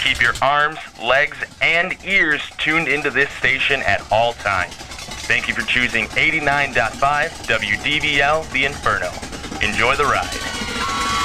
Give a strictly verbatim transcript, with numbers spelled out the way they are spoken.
Keep your arms, legs, and ears tuned into this station at all times. Thank you for choosing eighty-nine point five W D V L The Inferno. Enjoy the ride.